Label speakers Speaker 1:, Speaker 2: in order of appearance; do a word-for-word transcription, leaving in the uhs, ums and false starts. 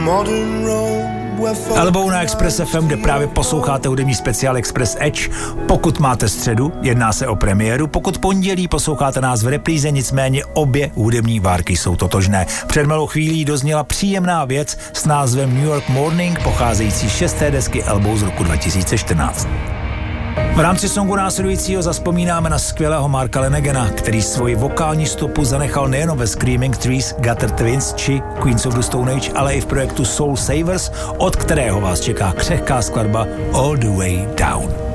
Speaker 1: Albou na Express F M, kde právě posloucháte hudební speciál Express Edge. Pokud máte středu, jedná se o premiéru, pokud pondělí posloucháte nás v repríze, nicméně obě hudební várky jsou totožné. Před malou chvílí dozněla příjemná věc s názvem New York Morning, pocházející z šesté desky Albou z roku dva tisíce čtrnáct. V rámci songu následujícího zazpomínáme na skvělého Marka Lanagana, který svoji vokální stopu zanechal nejen ve Screaming Trees, Gutter Twins či Queens of the Stone Age, ale i v projektu Soul Savers, od kterého vás čeká křehká skladba All the Way Down.